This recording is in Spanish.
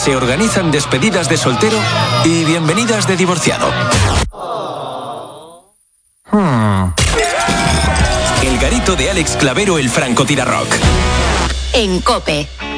se organizan despedidas de soltero y bienvenidas de divorciado. El garito de Alex Clavero, el francotirarrock. En COPE.